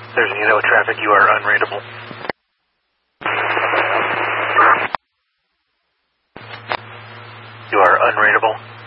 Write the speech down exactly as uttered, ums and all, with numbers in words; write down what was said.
There's a Uno traffic, you are unreadable. You are unreadable.